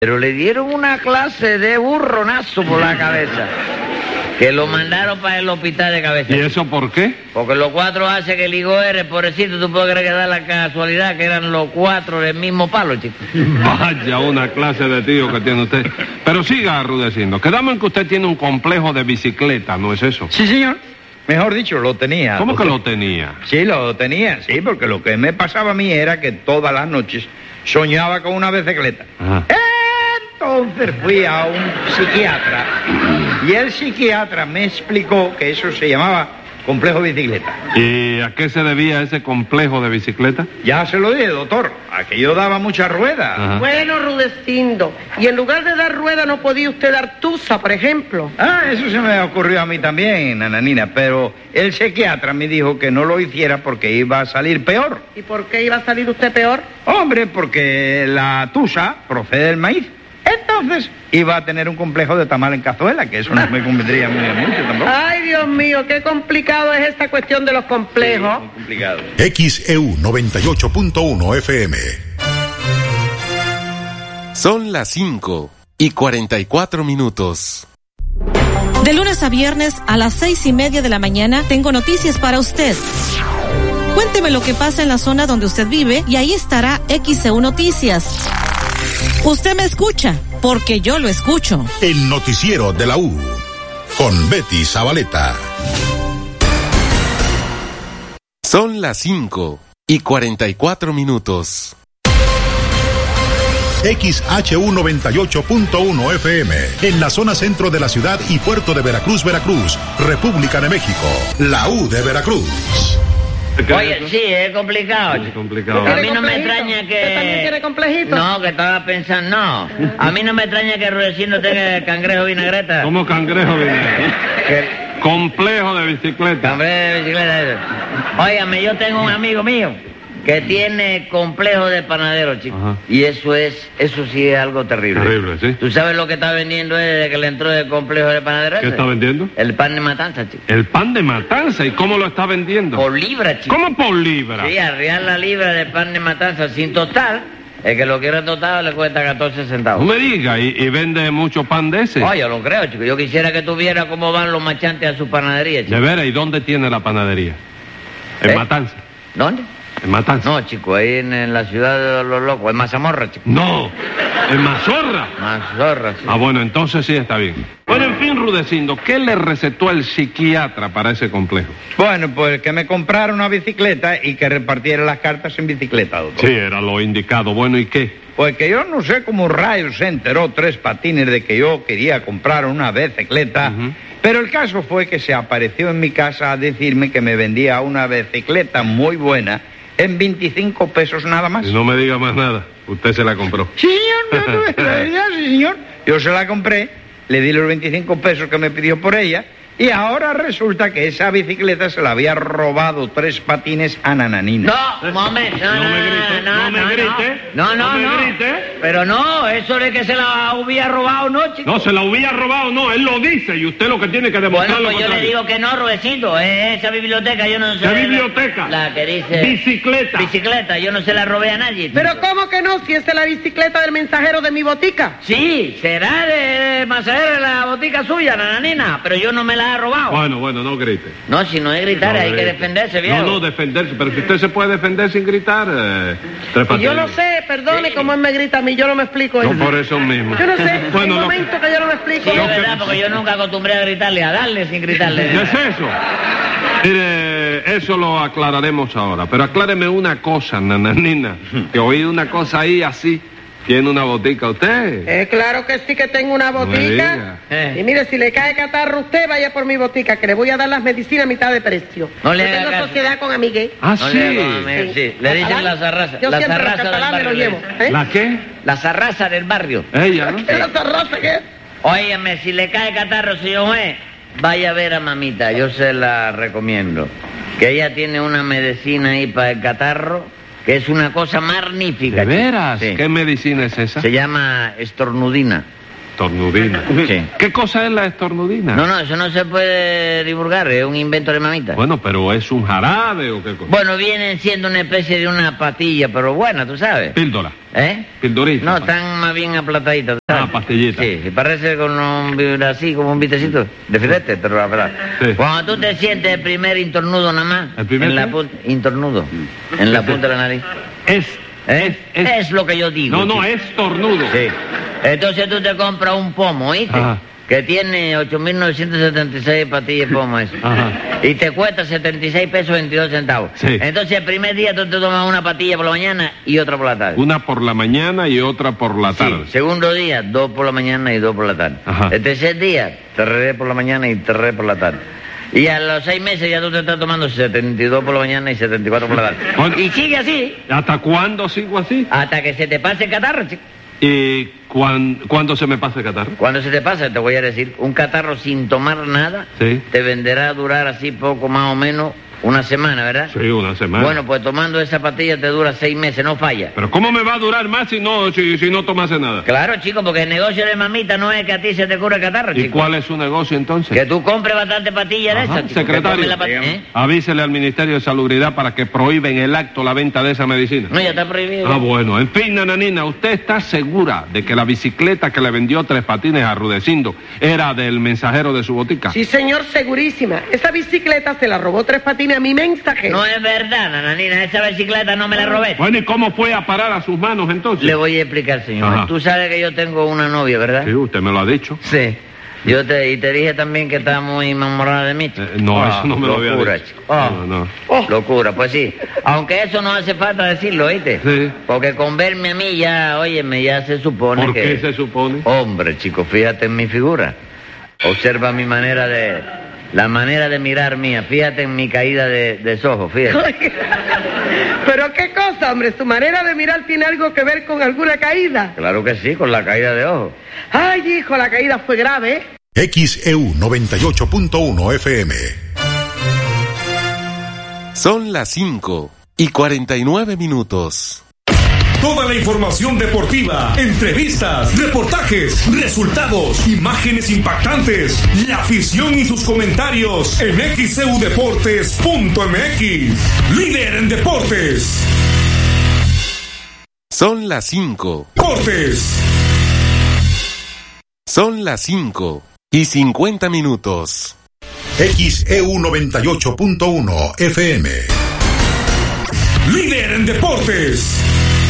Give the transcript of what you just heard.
Pero le dieron una clase de burronazo por la cabeza, que lo mandaron para el hospital de cabeza. ¿Y eso por qué? Porque los cuatro hace que el hijo eres, pobrecito, tú puedes creer que da la casualidad que eran los cuatro del mismo palo, chico. Vaya, una clase de tío que tiene usted. Pero siga Rudecindo. Quedamos en que usted tiene un complejo de bicicleta, ¿no es eso? Sí, señor. Mejor dicho, lo tenía. ¿Cómo que lo tenía? Sí, lo tenía, sí, porque lo que me pasaba a mí era que todas las noches soñaba con una bicicleta. Ajá. Entonces fui a un psiquiatra y el psiquiatra me explicó que eso se llamaba complejo bicicleta. ¿Y a qué se debía ese complejo de bicicleta? Ya se lo dije, doctor, a que yo daba muchas ruedas. Ajá. Bueno, Rudecindo, y en lugar de dar rueda no podía usted dar tusa, por ejemplo. Ah, eso se me ocurrió a mí también, nananina, pero el psiquiatra me dijo que no lo hiciera porque iba a salir peor. ¿Y por qué iba a salir usted peor? Hombre, porque la tusa procede del maíz. Entonces iba a tener un complejo de tamal en cazuela, que eso no me convendría mucho tampoco. Ay, Dios mío, qué complicado es esta cuestión de los complejos. Sí, muy complicado. XEU 98.1 FM. Son las 5:44. De lunes a viernes a las 6:30 de la mañana tengo noticias para usted. Cuénteme lo que pasa en la zona donde usted vive y ahí estará XEU Noticias. Usted me escucha, porque yo lo escucho. El noticiero de la U, con Betty Zabaleta. Son las 5:44. XHU 98.1 FM, en la zona centro de la ciudad y puerto de Veracruz, Veracruz, República de México. La U de Veracruz. Oye, sí, es complicado. Es complicado. A mí no me extraña que... ¿Usted también tiene complejito? No, que estaba pensando, no. A mí no me extraña que Rudecindo tenga el cangrejo vinagreta. ¿Cómo cangrejo viene? Complejo de bicicleta. Cangrejo de bicicleta, eso. Óigame, yo tengo un amigo mío que tiene complejo de panadero, chico. Ajá. Y eso sí es algo terrible. Terrible, sí. ¿Tú sabes lo que está vendiendo él desde que le entró el complejo de panadero? ¿Qué ese? está vendiendo? El pan de matanza, chico. El pan de matanza. ¿Y cómo lo está vendiendo? Por libra, chico. ¿Cómo por libra? Sí, arriar la libra de pan de matanza sin tostar. El que lo quiera tostado le cuesta 14 centavos. No me diga, ¿y vende mucho pan de ese? Oh, yo lo creo, chico. Yo quisiera que tuviera cómo van los machantes a su panadería, chico. De veras, ¿y dónde tiene la panadería? En Matanza. ¿Dónde? En Matanza. No, chico, ahí en la ciudad de los locos, en Mazamorra, chico. No, en Mazorra. Mazorra, sí. Ah, bueno, entonces sí está bien. Bueno, en fin, Rudecindo, ¿qué le recetó el psiquiatra para ese complejo? Bueno, pues que me comprara una bicicleta y que repartiera las cartas en bicicleta, doctor. Sí, era lo indicado. Bueno, ¿y qué? Pues que yo no sé cómo rayos se enteró Tres Patines de que yo quería comprar una bicicleta, pero el caso fue que se apareció en mi casa a decirme que me vendía una bicicleta muy buena en 25 pesos nada más. Y no me diga más nada, usted se la compró. Sí, señor, no, la verdad, sí, señor. Yo se la compré, le di los 25 pesos que me pidió por ella, y ahora resulta que esa bicicleta se la había robado Tres Patines a Nananina. No, un momento, No me grite, no me grite. No. No me grite. Pero no, eso de que se la hubiera robado, no, chico. No, se la hubiera robado, no, él lo dice, y usted lo que tiene que demostrar Bueno, lo pues yo le contrario. digo que no, Rudecindo, esa biblioteca yo no sé. ¿Qué biblioteca? La que dice... Bicicleta. Bicicleta, yo no se la robé a nadie. Pero ¿cómo que no? Si esa es la bicicleta del mensajero de mi botica. Sí, será de Mazajero de la botica suya, Nananina, pero yo no me la he robado. Bueno, no grite. No, si no es gritar, No hay que grite. defenderse, viejo. No, defenderse, pero si usted se puede defender sin gritar, Tres Y Patines. yo no sé, perdone Sí. cómo él me grita a mí, yo no me explico. No, por eso mismo. Yo no sé, hay Bueno, lo que- momentos que yo no me explico. Sí, es verdad, porque yo nunca acostumbré a gritarle, a darle sin gritarle. ¿Qué es eso? Mire, eso lo aclararemos ahora. Pero acláreme una cosa, Nananina. Que oí una cosa ahí así. ¿Tiene una botica usted? Claro que sí que tengo una No me botica. diga. Y mire, si le cae catarro a usted, vaya por mi botica, que le voy a dar las medicinas a mitad de precio. No le Yo haga tengo caso. sociedad con Amigué. Ah, No sí. le hago, sí. Le dicen la zarraza. Yo La siempre los zarraza del catalanes los barrio. llevo. ¿Eh? ¿La qué? La zarraza del barrio. Ella, ¿no? ¿Qué es la zarraza que es? Óigame, si le cae catarro, señor juez, vaya a ver a mamita, yo se la recomiendo. Que ella tiene una medicina ahí para el catarro, que es una cosa magnífica. ¿De veras? Sí. ¿Qué medicina es esa? Se llama estornudina. estornudina. Sí. ¿Qué cosa es la estornudina? No, eso no se puede divulgar, es un invento de mamita. Bueno, pero ¿es un jarabe o qué cosa? Bueno, vienen siendo una especie de una pastilla, pero buena, tú sabes. Píldora. ¿Eh? Pildorita. No, están más bien aplataditas. ¿Sabes? Pastillita. Sí, parece con así, como un vitecito de filete, pero la verdad. Sí. Cuando tú te sientes el primer intornudo nada más. ¿El primer en la qué? intornudo. En la punta de la nariz. Es lo que yo digo. No, chico. es estornudo. Sí. Entonces tú te compras un pomo, ¿oíste? Ajá. Que tiene 8.976 pastillas de pomo eso. Ajá. Y te cuesta 76 pesos 22 centavos. Sí. Entonces el primer día tú te tomas una pastilla por la mañana y otra por la tarde. Una por la mañana y otra por la tarde. Sí. Segundo día, 2 por la mañana y 2 por la tarde. Ajá. El tercer día, 3 por la mañana y 3 por la tarde. Y a los 6 meses ya tú te estás tomando 72 por la mañana y 74 por la tarde. Bueno. Y sigue así, ¿Hasta cuándo sigo así? hasta que se te pase el catarro, chico. ¿Y cuándo se me pasa el catarro? Cuando se te pasa, te voy a decir, un catarro sin tomar nada, Sí. te vendrá a durar así poco más o menos una semana, ¿verdad? Sí, una semana. Bueno, pues tomando esa pastilla te dura 6 meses, no falla. ¿Pero cómo me va a durar más si no tomase nada? Claro, chico, porque el negocio de mamita no es que a ti se te cure el catarro, ¿Y chico. cuál es su negocio entonces? Que tú compres bastante pastillas de Ajá, esas, chico. secretario. Que tomes ¿eh? Avísele al Ministerio de Salubridad para que prohíben el acto la venta de esa medicina. No, ya está prohibido. Ah, bueno. En fin, nananina, ¿usted está segura de que la bicicleta que le vendió Tres Patines a Rudecindo era del mensajero de su botica? Sí, señor, segurísima. Esa bicicleta se la robó Tres Patines a mi mensajero. No es verdad, nananina, esa bicicleta no me la robé. Bueno, ¿y cómo fue a parar a sus manos entonces? Le voy a explicar, señor. Ajá. Tú sabes que yo tengo una novia, ¿verdad? Sí, usted me lo ha dicho. Sí. Y te dije también que estaba muy enamorada de mí, chico. No, eso no me lo había locura, dicho. chico. No. Locura, pues sí. Aunque eso no hace falta decirlo, ¿oíste? Sí. Porque con verme a mí ya, óyeme, ya se supone ¿Por que... qué se supone? Hombre, chico, fíjate en mi figura. Observa mi manera de... La manera de mirar mía. Fíjate en mi caída de ojos, fíjate. Pero qué cosa, hombre, su manera de mirar tiene algo que ver con alguna caída. Claro que sí, con la caída de ojos. Ay, hijo, la caída fue grave, ¿eh? XEU 98.1 FM. Son las 5:49. Toda la información deportiva, entrevistas, reportajes, resultados, imágenes impactantes, la afición y sus comentarios en xeudeportes.mx. Líder en deportes. Son las 5. Deportes. Son las 5:50. XEU 98.1 FM. Líder en deportes.